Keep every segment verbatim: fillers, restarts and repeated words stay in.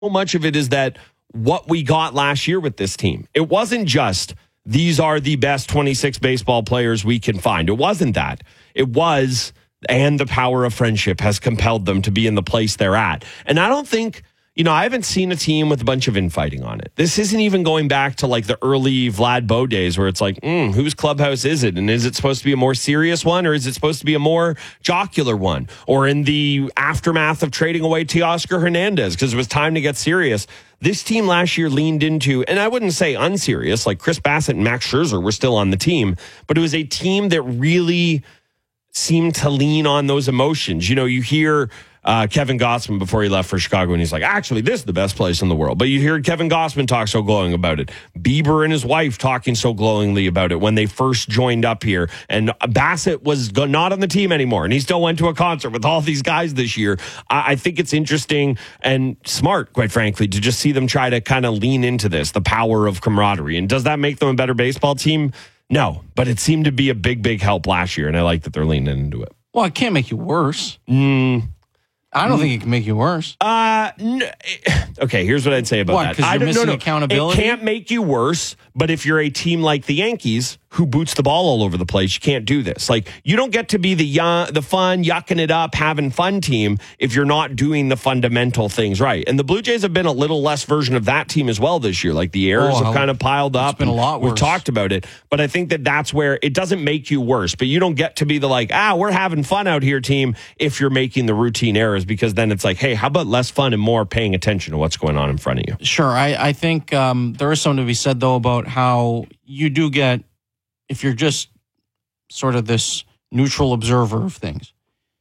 much of it is that what we got last year with this team, it wasn't just these are the best twenty-six baseball players we can find. It wasn't that. It was, and the power of friendship has compelled them to be in the place they're at. And I don't think, you know, I haven't seen a team with a bunch of infighting on it. This isn't even going back to like the early Vlad Bow days where it's like, mm, whose clubhouse is it? And is it supposed to be a more serious one, or is it supposed to be a more jocular one? Or in the aftermath of trading away Teoscar Hernandez because it was time to get serious. This team last year leaned into, and I wouldn't say unserious, like Chris Bassett and Max Scherzer were still on the team, but it was a team that really seemed to lean on those emotions. You know, you hear uh, Kevin Gossman before he left for Chicago, and he's like, actually, this is the best place in the world. But you hear Kevin Gossman talk so glowing about it. Bieber and his wife talking so glowingly about it when they first joined up here. And Bassett was go- not on the team anymore, and he still went to a concert with all these guys this year. I, I think it's interesting and smart, quite frankly, to just see them try to kind of lean into this, the power of camaraderie. And does that make them a better baseball team? No, but it seemed to be a big, big help last year, and I like that they're leaning into it. Well, it can't make you worse. Mm. I don't mm. think it can make you worse. Uh, n- okay, here's what I'd say about what, that. Because you're I don't, missing no, no. accountability? It can't make you worse, but if you're a team like the Yankees who boots the ball all over the place, you can't do this. Like, you don't get to be the young, the fun, yucking it up, having fun team if you're not doing the fundamental things right. And the Blue Jays have been a little less version of that team as well this year. Like, the errors oh, have kind of piled up. It's been a lot worse. We've talked about it, but I think that that's where it doesn't make you worse, but you don't get to be the like, ah, we're having fun out here team if you're making the routine errors, because then it's like, hey, how about less fun and more paying attention to what's going on in front of you? Sure. I, I think um, there is something to be said, though, about how you do get, if you're just sort of this neutral observer of things,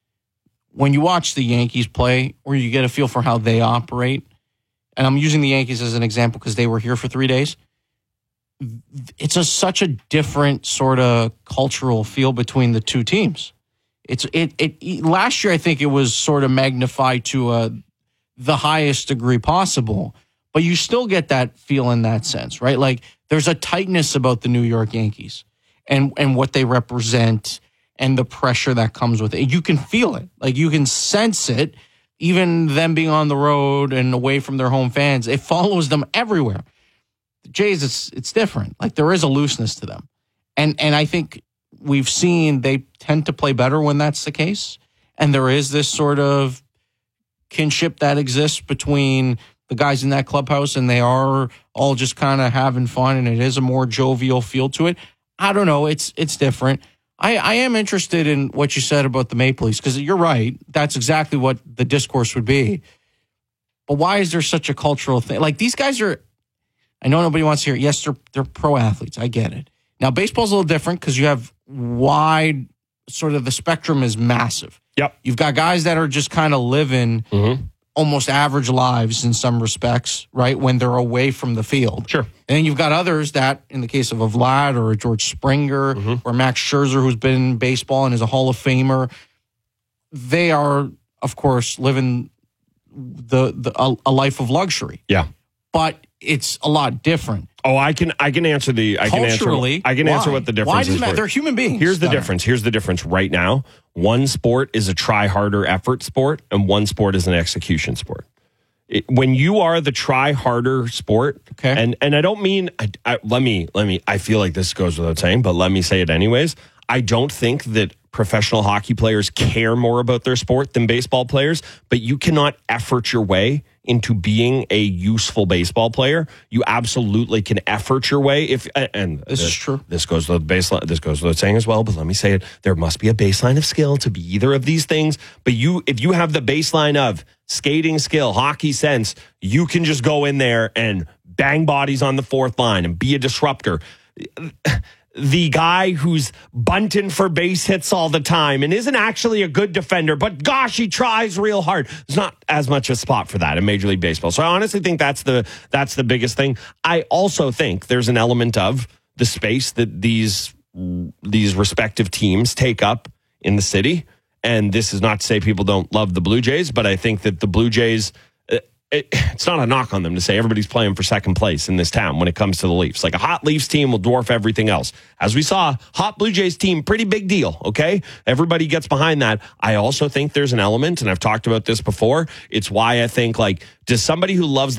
when you watch the Yankees play, or you get a feel for how they operate, and I'm using the Yankees as an example because they were here for three days, it's a, such a different sort of cultural feel between the two teams. It's it it last year I think it was sort of magnified to a, the highest degree possible, but you still get that feel in that sense, right? Like, there's a tightness about the New York Yankees and and what they represent and the pressure that comes with it. You can feel it. Like, you can sense it, even them being on the road and away from their home fans. It follows them everywhere. The Jays, it's it's different. Like, there is a looseness to them. And and I think we've seen they tend to play better when that's the case. And there is this sort of kinship that exists between the guys in that clubhouse, and they are all just kind of having fun, and it is a more jovial feel to it. I don't know. It's it's different. I, I am interested in what you said about the Maple Leafs, because you're right. That's exactly what the discourse would be. But why is there such a cultural thing? Like, these guys are, I know nobody wants to hear it. Yes, they're, they're pro athletes. I get it. Now, baseball's a little different because you have wide, sort of the spectrum is massive. Yep. You've got guys that are just kind of living mm-hmm. almost average lives in some respects, right, when they're away from the field. Sure. And then you've got others that, in the case of a Vlad or a George Springer mm-hmm. or Max Scherzer, who's been in baseball and is a Hall of Famer, they are, of course, living the, the a, a life of luxury. Yeah. But it's a lot different. Oh, I can I can answer the I can answer I can why? answer what the difference why does is. it matter? They're human beings. Here's the difference. Here's the difference right now. One sport is a try harder effort sport, and one sport is an execution sport. It, when you are the try harder sport, okay. and and I don't mean I, I, let me let me I feel like this goes without saying, but let me say it anyways. I don't think that professional hockey players care more about their sport than baseball players, but you cannot effort your way into being a useful baseball player. You absolutely can effort your way. If and this, this is true. This goes to the baseline. This goes without saying as well. But let me say it: there must be a baseline of skill to be either of these things. But you, if you have the baseline of skating skill, hockey sense, you can just go in there and bang bodies on the fourth line and be a disruptor. The guy who's bunting for base hits all the time and isn't actually a good defender, but gosh, he tries real hard. There's not as much a spot for that in Major League Baseball. So I honestly think that's the that's the biggest thing. I also think there's an element of the space that these these respective teams take up in the city. And this is not to say people don't love the Blue Jays, but I think that the Blue Jays, it, it's not a knock on them to say everybody's playing for second place in this town when it comes to the Leafs. Like a hot Leafs team will dwarf everything else. As we saw, hot Blue Jays team, pretty big deal, okay? Everybody gets behind that. I also think there's an element, and I've talked about this before, it's why I think, like, does somebody who loves